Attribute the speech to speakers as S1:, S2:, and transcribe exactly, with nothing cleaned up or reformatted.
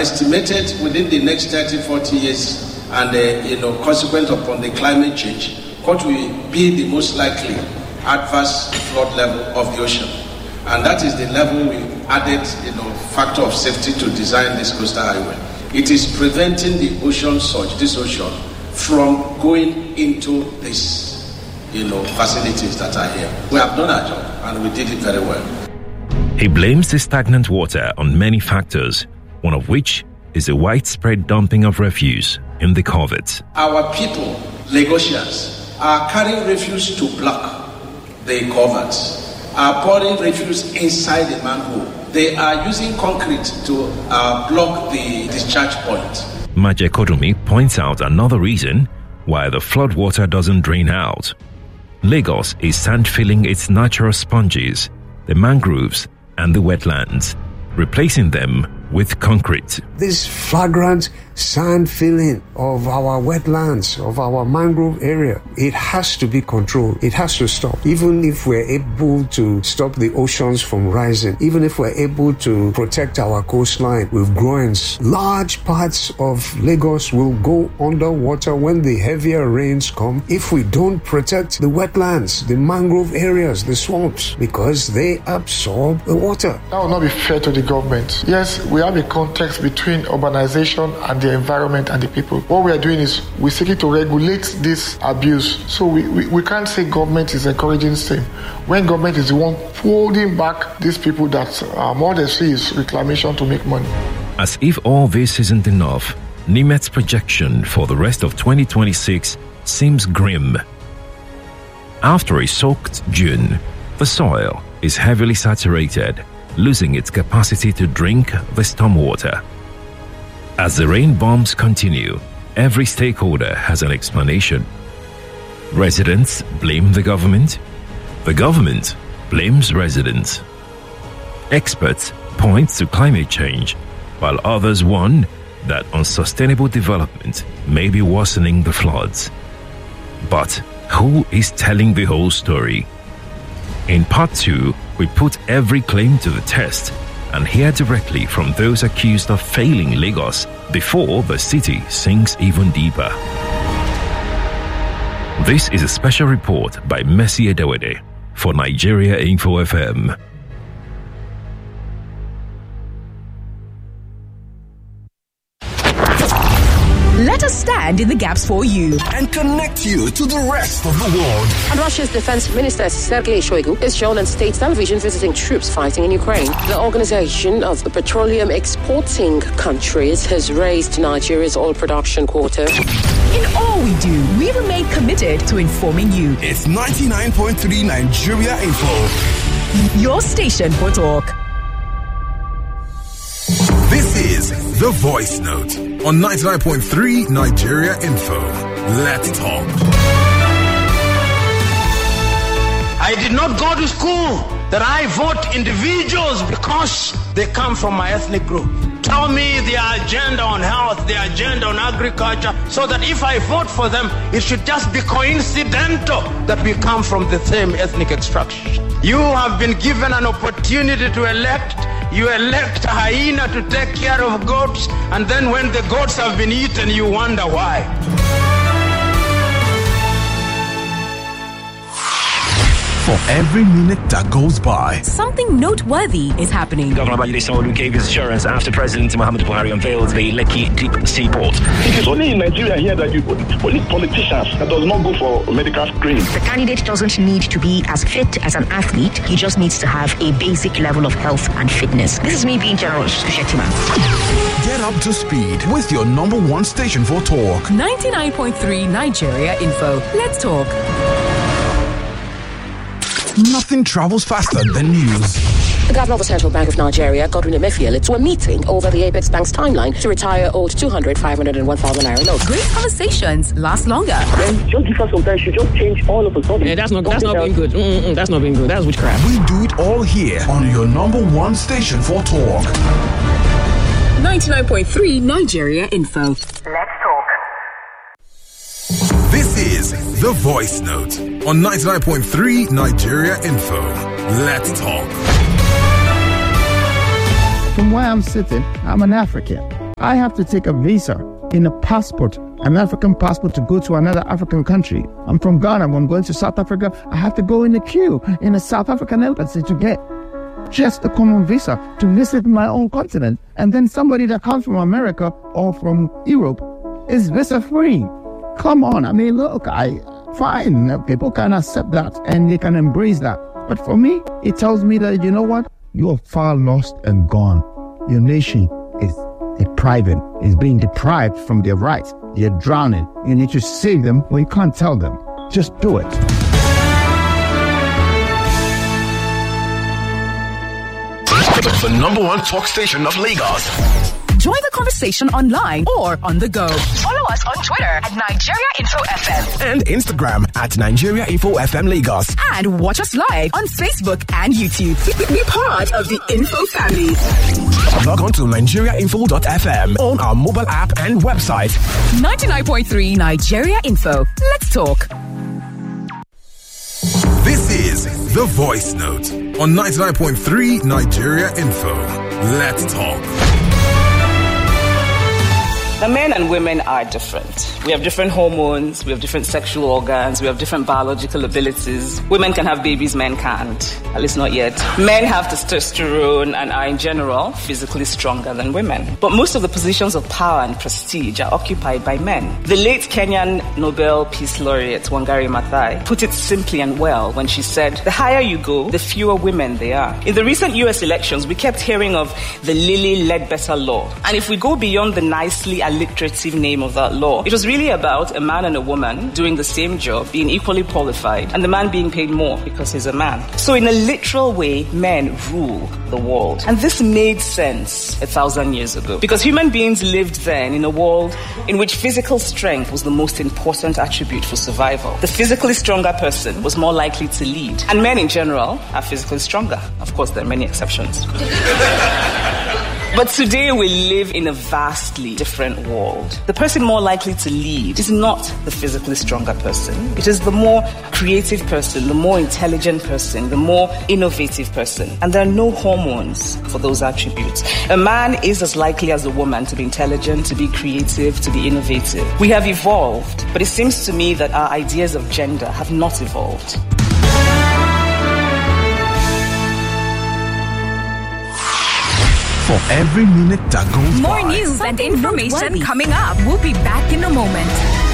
S1: estimated within the next thirty, forty years, and uh, you know, consequent upon the climate change, what will be the most likely adverse flood level of the ocean. And that is the level we added, you know, factor of safety to design this coastal highway. It is preventing the ocean surge, this ocean, from going into these, you know, facilities that are here. We have done our job, and we did it very well.
S2: He blames the stagnant water on many factors, one of which is the widespread dumping of refuse in the culverts.
S1: Our people, Lagosians, are carrying refuse to block the culverts, are pouring refuse inside the manhole. They are using concrete to uh, block the discharge point.
S2: Maje Kodumi points out another reason why the floodwater doesn't drain out. Lagos is sand-filling its natural sponges, the mangroves and the wetlands, replacing them with concrete.
S3: This flagrant sand filling of our wetlands, of our mangrove area, it has to be controlled. It has to stop. Even if we're able to stop the oceans from rising, even if we're able to protect our coastline with groins, large parts of Lagos will go underwater when the heavier rains come if we don't protect the wetlands, the mangrove areas, the swamps, because they absorb the water.
S4: That will not be fair to the government. Yes, we have a context between urbanization and the environment and the people. What we are doing is we're seeking to regulate this abuse. So we, we, we can't say government is encouraging same when government is the one holding back these people that um, all they see is reclamation to make money.
S2: As if all this isn't enough, NIMET's projection for the rest of twenty twenty-six seems grim. After a soaked June, the soil is heavily saturated, losing its capacity to drink the stormwater. As the rain bombs continue, every stakeholder has an explanation. Residents blame the government. The government blames residents. Experts point to climate change, while others warn that unsustainable development may be worsening the floods. But who is telling the whole story? In part two, we put every claim to the test and hear directly from those accused of failing Lagos before the city sinks even deeper. This is a special report by Mercy Edewede for Nigeria Info F M.
S5: Let us stand in the gaps for you
S6: and connect you to the rest of the world.
S7: And Russia's defense minister Sergei Shoigu is shown on state television visiting troops fighting in Ukraine. The Organization of the Petroleum Exporting Countries has raised Nigeria's oil production quota.
S5: In all we do, we remain committed to informing you.
S6: It's ninety-nine point three Nigeria Info.
S5: Your station for talk.
S6: This is The Voice Note on ninety-nine point three Nigeria Info. Let's talk.
S8: I did not go to school that I vote individuals because they come from my ethnic group. Tell me their agenda on health, their agenda on agriculture, so that if I vote for them, it should just be coincidental that we come from the same ethnic extraction. You have been given an opportunity to elect. You elect a hyena to take care of goats, and then when the goats have been eaten, you wonder why.
S6: For every minute that goes by,
S5: something noteworthy is happening.
S9: Governor Babajide Sanwo-Olu gave his assurance after President Muhammadu Buhari unveiled the Lekki Deep Seaport.
S10: It is only in Nigeria here that you only politicians that does not go for medical screening.
S11: The candidate doesn't need to be as fit as an athlete. He just needs to have a basic level of health and fitness. This is me being generous to Shetima.
S6: Get up to speed with your number one station for talk.
S5: ninety-nine point three Nigeria Info. Let's talk.
S6: Nothing travels faster than news.
S7: The governor of the Central Bank of Nigeria, Godwin Emefiele, to a meeting over the Apex Bank's timeline to retire old two hundred, five hundred, and one thousand naira notes.
S5: Great conversations last longer.
S12: Then just because sometimes you just change all of a sudden.
S13: Yeah, that's not that's not being good. Mm-mm, that's not being good. That's witchcraft.
S6: We do it all here on your number one station for talk.
S5: ninety-nine point three Nigeria Info.
S11: Let's talk.
S6: This is The Voice Note on ninety-nine point three Nigeria Info. Let's talk.
S14: From where I'm sitting, I'm an African. I have to take a visa in a passport, an African passport, to go to another African country. I'm from Ghana. When I'm going to South Africa, I have to go in the queue in a South African embassy to get just a common visa to visit my own continent. And then somebody that comes from America or from Europe is visa free. Come on. I mean, look, I fine. People can accept that and they can embrace that. But for me, it tells me that, you know what? You are far lost and gone. Your nation is depriving, is being deprived from their rights. You're drowning. You need to save them, but you can't tell them. Just do it.
S6: The number one talk station of Lagos.
S5: Join the conversation online or on the go. Follow us on Twitter at Nigeria Info F M
S15: and Instagram at Nigeria Info F M Lagos.
S5: And watch us live on Facebook and YouTube. Be part of the Info family.
S15: Log on to nigeria info dot f m on our mobile app and website.
S5: ninety-nine point three Nigeria Info. Let's talk.
S6: This is The Voice Note on ninety-nine point three Nigeria Info. Let's talk.
S16: The men and women are different. We have different hormones, we have different sexual organs, we have different biological abilities. Women can have babies, men can't. At least not yet. Men have testosterone and are in general physically stronger than women. But most of the positions of power and prestige are occupied by men. The late Kenyan Nobel Peace Laureate Wangari Maathai put it simply and well when she said, the higher you go, the fewer women there are. In the recent U S elections, we kept hearing of the Lilly Ledbetter Law. And if we go beyond the nicely alliterative name of that law, it was really about a man and a woman doing the same job, being equally qualified, and the man being paid more because he's a man. So in a literal way, men rule the world. And this made sense a thousand years ago, because human beings lived then in a world in which physical strength was the most important attribute for survival. The physically stronger person was more likely to lead. And men in general are physically stronger. Of course, there are many exceptions. But today we live in a vastly different world. The person more likely to lead is not the physically stronger person. It is the more creative person, the more intelligent person, the more innovative person. And there are no hormones for those attributes. A man is as likely as a woman to be intelligent, to be creative, to be innovative. We have evolved, but it seems to me that our ideas of gender have not evolved.
S15: For every minute that goes
S5: More
S15: by.
S5: news and information coming up. We'll be back in a moment.